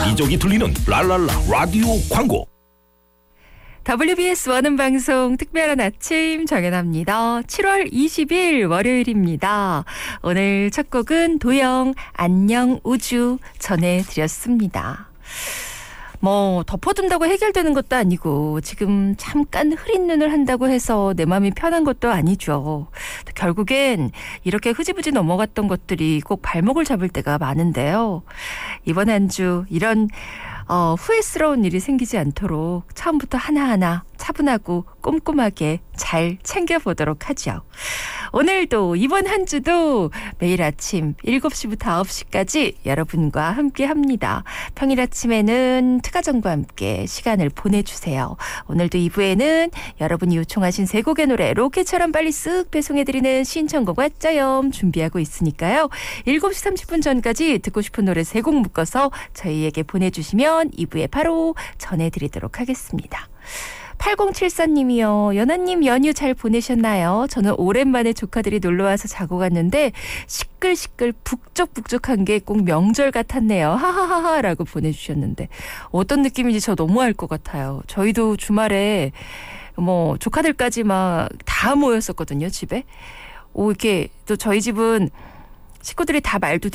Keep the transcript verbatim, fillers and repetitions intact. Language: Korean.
이적이 들리는 랄랄라 라디오 광고. 더블유비에스 원음 방송 특별한 아침 정연합니다. 칠월 이십일 월요일입니다. 오늘 첫 곡은 도영 안녕 우주 전해드렸습니다. 뭐 덮어둔다고 해결되는 것도 아니고 지금 잠깐 흐린 눈을 한다고 해서 내 마음이 편한 것도 아니죠. 결국엔 이렇게 흐지부지 넘어갔던 것들이 꼭 발목을 잡을 때가 많은데요. 이번 한 주 이런 어, 후회스러운 일이 생기지 않도록 처음부터 하나하나 차분하고 꼼꼼하게 잘 챙겨보도록 하죠. 오늘도 이번 한 주도 매일 아침 일곱 시부터 아홉 시까지 여러분과 함께합니다. 평일 아침에는 특가정과 함께 시간을 보내주세요. 오늘도 이 부에는 여러분이 요청하신 세 곡의 노래 로켓처럼 빨리 쓱 배송해드리는 신청곡과 짜염 준비하고 있으니까요. 일곱 시 삼십 분 전까지 듣고 싶은 노래 세 곡 묶어서 저희에게 보내주시면 이 부에 바로 전해드리도록 하겠습니다. 팔공칠사 님이요. 연하님 연휴 잘 보내셨나요? 저는 오랜만에 조카들이 놀러와서 자고 갔는데 시끌시끌 북적북적한 게 꼭 명절 같았네요. 하하하하 라고 보내주셨는데 어떤 느낌인지 저 너무 알 것 같아요. 저희도 주말에 뭐 조카들까지 막 다 모였었거든요. 집에. 오 이렇게 또 저희 집은 식구들이 다 말도